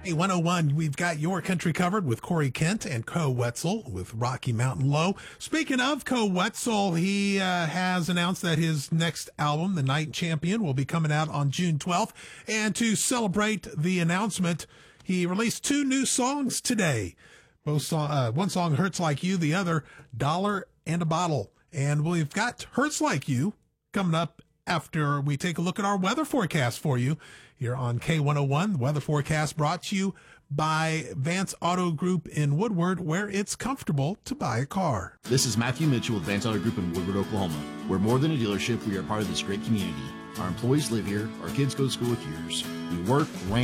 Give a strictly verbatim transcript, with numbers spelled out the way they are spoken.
Hey, one oh one, we've got your country covered with Corey Kent and Co Wetzel with Rocky Mountain Low. Speaking of Co Wetzel, he uh, has announced that his next album, The Night Champion, will be coming out on June twelfth. And to celebrate the announcement, he released two new songs today. Both song, uh, one song, Hurts Like You, the other, Dollar and a Bottle. And we've got Hurts Like You coming up after we take a look at our weather forecast for you here on K one oh one. The weather forecast brought to you by Vance Auto Group in Woodward, where it's comfortable to buy a car. This is Matthew Mitchell with Vance Auto Group in Woodward, Oklahoma. We're more than a dealership. We are part of this great community. Our employees live here. Our kids go to school with yours. We work, rent,